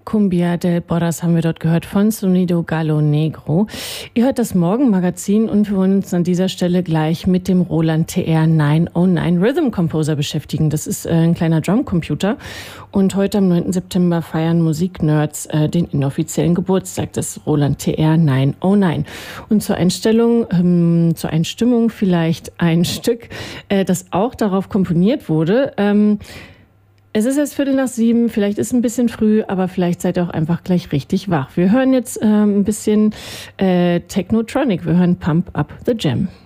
Cumbia del Borras haben wir dort gehört von Sonido Gallo Negro. Ihr hört das Morgenmagazin und wir wollen uns an dieser Stelle gleich mit dem Roland TR 909 Rhythm Composer beschäftigen. Das ist ein kleiner Drumcomputer und heute am 9. September feiern Musiknerds den inoffiziellen Geburtstag des Roland TR 909. Und zur Einstimmung vielleicht ein Stück, das auch darauf komponiert wurde. Es ist jetzt 6:15, vielleicht ist es ein bisschen früh, aber vielleicht seid ihr auch einfach gleich richtig wach. Wir hören jetzt ein bisschen Technotronic, wir hören Pump Up the Jam.